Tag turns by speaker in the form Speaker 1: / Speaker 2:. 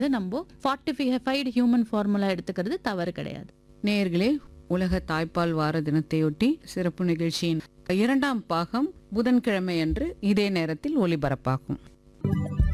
Speaker 1: இது நம்ம fortified human formula எடுத்துக்கிறது தவறு கிடையாது.
Speaker 2: நேயர்களே, உலக தாய்ப்பால் வார தினத்தையொட்டி சிறப்பு நிகழ்ச்சியின் 2ஆம் பாகம் புதன்கிழமை அன்று இதே நேரத்தில் ஒளிபரப்பாகும்.